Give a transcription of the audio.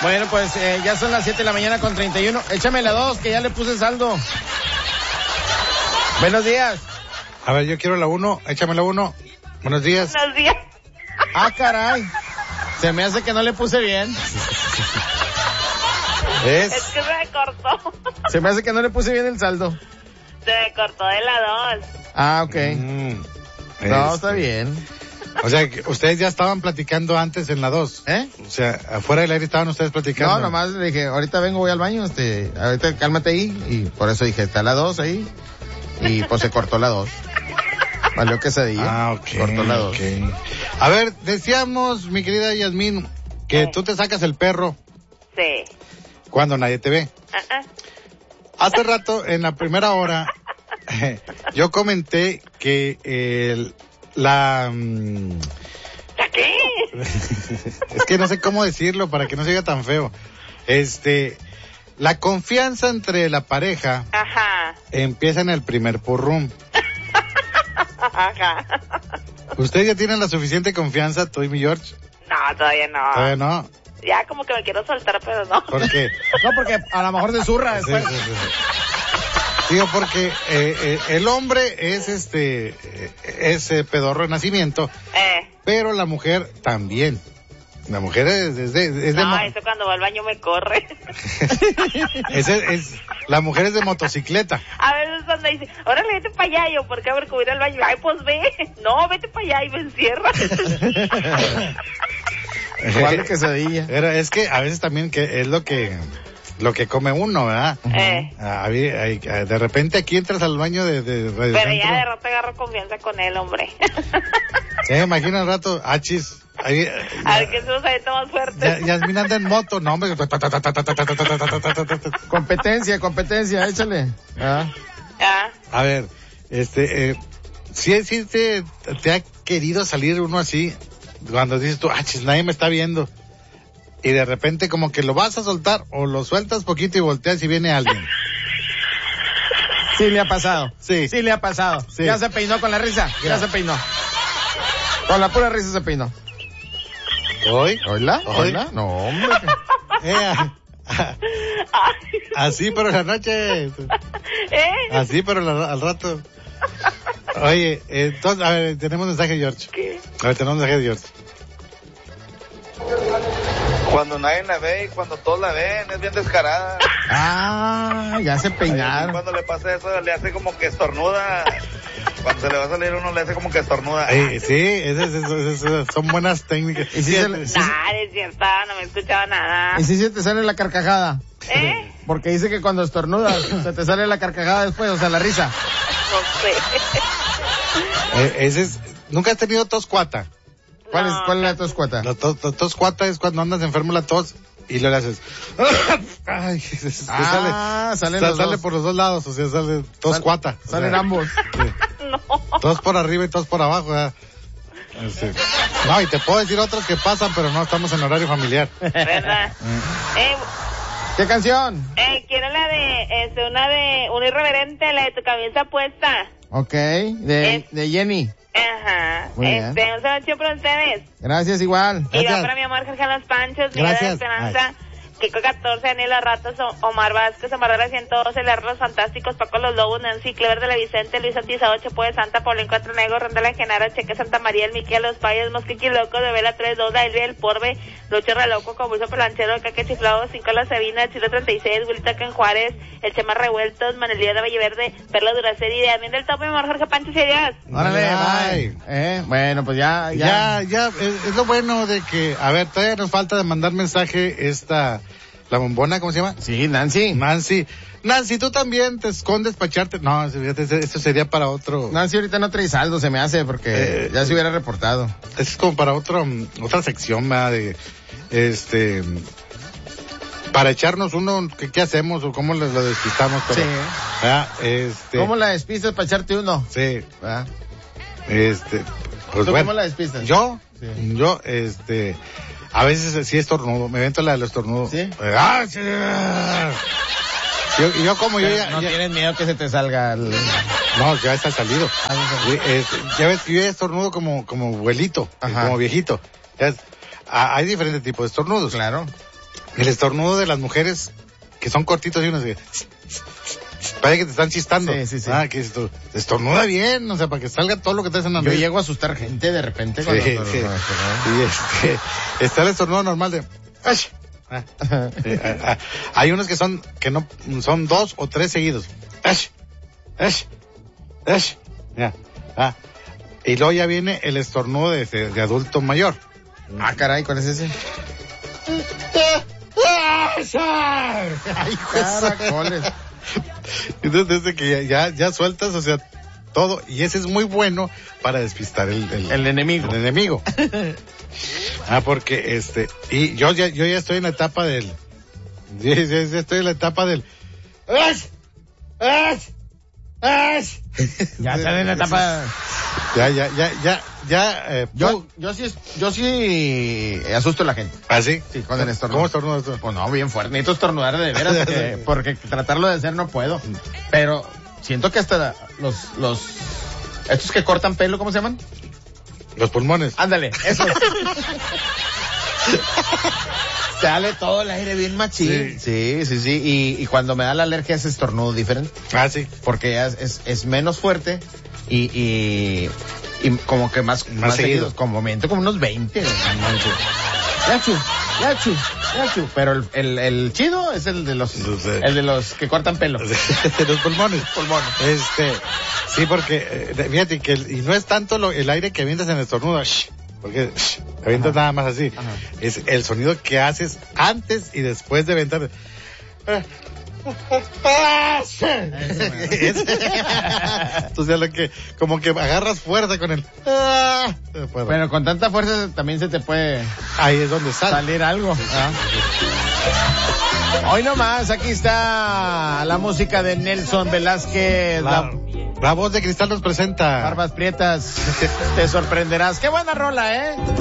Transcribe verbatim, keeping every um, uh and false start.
Bueno, pues eh, ya son las siete de la mañana con treinta y uno. Échame la dos, que ya le puse saldo. Buenos días. A ver, yo quiero la uno. Échame la uno. Buenos días. Buenos días. Ah, caray. Se me hace que no le puse bien. Es, Es que se me cortó. Se me hace que no le puse bien el saldo. Se me cortó de la dos. Ah, ok. Mm, No, este, está bien. O sea, que ustedes ya estaban platicando antes en la dos. ¿Eh? O sea, afuera del aire estaban ustedes platicando. No, nomás le dije, ahorita vengo, voy al baño, este, ahorita cálmate ahí. Y por eso dije, está la dos ahí. Y pues se cortó la dos. Valió quesadilla. Ah, ok. Cortó la dos. Okay. A ver, decíamos, mi querida Yasmín, que Sí. tú te sacas el perro Sí. cuando nadie te ve. Uh-uh. Hace rato, en la primera hora, yo comenté que el, la... mm, ¿Ya qué? es que no sé cómo decirlo para que no se oiga tan feo. Este, la confianza entre la pareja Ajá. empieza en el primer purrum. Ajá. ¿Ustedes ya tienen la suficiente confianza, tú y mi George? No, todavía no. Todavía no. Ya como que me quiero soltar, pero no. ¿Por qué? No, porque a lo mejor se zurra Sí, después. sí, sí, sí. Digo, porque eh, eh, el hombre es este, eh, es eh, pedorro de nacimiento, Eh. pero la mujer también. La mujer es, es de, es de No, mo- eso cuando va al baño me corre. es, es, la mujer es de motocicleta. A veces cuando dice, órale, vete para allá, y yo, ¿por qué? A ver, que voy a ir al baño. Ay, pues ve. No, vete para allá y me encierra. ¿Cuál de quesadilla? Pero es que a veces también que es lo que lo que come uno, ¿verdad? Eh. Ah, hay- hay- de repente aquí entras al baño de, de Radio Pero ya Centro. de rato agarro confianza con él, hombre. Sí, imagina al rato, achis. Ahí, A ver, que se nos avienta más ya, fuerte. Yasmín anda en moto, no, hombre. Competencia, competencia, échale. Ah. Ah, A ver, este, eh, sí, sí te, te ha querido salir uno así, cuando dices tú, achis, nadie me está viendo. Y de repente como que lo vas a soltar o lo sueltas poquito y volteas y viene alguien. Sí le ha pasado. Sí. Sí le ha pasado. Sí. Ya se peinó con la risa. Ya, Ya. se peinó. Con la pura risa se peinó. ¿Hoy? ¿Hola? ¿Hoy? ¿Hola? No, hombre. Eh, ah, ah, ay. así pero en la noche. ¿Eh? Así pero la- al rato. Oye, entonces, a ver, tenemos un mensaje, George. ¿Qué? A ver, tenemos un mensaje de George. Cuando nadie la ve y cuando todos la ven, es bien descarada. Ah, ya se Y peinaron. cuando le pasa eso, le hace como que estornuda. Cuando se le va a salir uno, le hace como que estornuda. Eh, sí, esas, esas- esas son buenas técnicas. ¿Y si se le- si- Nah, es cierto, no me he escuchado nada. ¿Y si se te sale la carcajada? ¿Eh? Porque dice que cuando estornudas se te sale la carcajada después, o sea, la risa. No sé. Eh, ese es, ¿nunca has tenido tos cuata? ¿Cuál es, No, cuál es la toscuata? La tos, tos, tos cuata es cuando andas enfermo la tos y le haces. Ay, se, se Ah, sale, salen sa- los sale dos. por los dos lados, o sea, sale tos Sal- cuata. o Salen sea, ambos. sí, No. tos por arriba y tos por abajo. ¿verdad? Sí. No, y te puedo decir otros que pasan, pero no estamos en horario familiar. ¿Verdad? Eh, ¿Qué canción? eh, quiero la de, este, una de, una irreverente, la de tu cabeza puesta. Ok, de, Es- de Jenny. Ajá. Muy bien. Este, un saludo para ustedes. Gracias, igual. Y va Gracias. para mi amor Jorge Los Panchos, Miguel de Gracias. Esperanza, Kiko catorce, Daniela Ratos, O- Omar Vázquez, Omar de la ciento doce, Lear Los Fantásticos, Paco Los Lobos, Nancy, Clever de la Vicente, Luis Antizado, Chepo de Santa, Paulín Cuatro Negros, Ronda La Genara, Cheque Santa María, El Miquel, Los Payas, Mosquiqui Loco, de Vela tres dos, La Elvia, El Porbe, Lucho Reloco, Comuso Pelanchero, Caque Chiflado, Cinco La Sabina, Chilo treinta y seis, Wilita en Juárez, El Chema Revueltos, Manelía de Valle Verde, Perla Duraceri, de Admin del Topo, mi amor Jorge Pancho y adiós. Órale, Ay. bye. Eh, bueno, pues ya, Ya, ya. ya, es, es lo bueno de que, a ver, todavía nos falta de mandar mensaje esta, la bombona, ¿cómo se llama? Sí, Nancy. Nancy. Nancy, tú también te escondes para echarte. No, fíjate, eso sería para otro. Nancy ahorita no trae saldo, se me hace, porque Eh, ya se hubiera reportado. Es como para otro, mm, otra sección, ¿verdad? De, este, para echarnos uno, ¿qué, qué hacemos o cómo lo, lo despistamos? Pero, Sí. ¿verdad? Este, ¿Cómo la despistas para echarte uno? Sí, ¿Verdad? este, pues ¿Tú bueno. cómo la despistas? Yo, Sí. yo, este, a veces sí estornudo, me invento la del estornudo. ¿Sí? Eh, ¡ah, sí! Yo, yo como yo Pero ya, no ya- tienes miedo que se te salga el... no, ya está salido. Ah, no Sí, sé. este, ya ves que yo ya estornudo como, como abuelito, Ajá. como viejito. Ya es- a- hay diferentes tipos de estornudos. Claro. El estornudo de las mujeres que son cortitos y unos que parece que te están chistando. Sí, sí, sí. Ah, que esto, estornuda bien, o sea, para que salga todo lo que te hacen. Yo llego a asustar gente de repente cuando... Sí, cuando- sí. cuando- Y este, está el estornudo normal de... ¡Ay! Ah, eh, ah, ah. Hay unos que son, que no, son dos o tres seguidos. ¡Ay! ¡Ay! ¡Ay! Ya. Ah. Y luego ya viene el estornudo de, de, de adulto mayor. Ah, caray, ¿cuál es ese? Ay, Caracoles. Entonces, desde que ya, ya, ya sueltas, o sea, todo, y ese es muy bueno para despistar el, el, El enemigo. el enemigo. Ah, porque este, y yo ya, yo ya estoy en la etapa del, ya, ya- ya estoy en la etapa del, ¡Ash! ¡Ash! ¡Ash! Ya están en la etapa... Ya, ya, ya, ya, ya, eh, Yo, yo sí, es- yo sí asusto a la gente. ¿así? Sí, con el estornudo. ¿Cómo estornudas tú? Pues no, bien fuerte. Necesito estornudar de veras porque, porque tratarlo de hacer no puedo. Pero siento que hasta los, los, estos que cortan pelo, ¿cómo se llaman? Los pulmones. Ándale, eso. Sale todo el aire bien machín. Sí, sí, sí. Y, y cuando me da la alergia es estornudo diferente. Ah, sí. Porque ya es, es, es menos fuerte y, y, y como que más, más, seguido. seguidos. Como miento como unos veinte. Yachu, yachu, yachu. Pero el, el, el chido es el de los, No sé. el de los que cortan pelo. Los pulmones. Pulmones. Este, sí, porque, eh, fíjate que, el- y no es tanto lo, el aire que avientas en el estornudo, shh, porque shh, avientas Ajá. nada más así. Ajá. Es el sonido que haces antes y después de aventar. Entonces, lo que, como que agarras fuerza con el. Pero con tanta fuerza también se te puede Ahí es donde sale. salir algo. ¿ah? Hoy nomás, aquí está la música de Nelson Velázquez, La, la la voz de cristal nos presenta. Barbas Prietas. Te sorprenderás. Qué buena rola, ¿eh?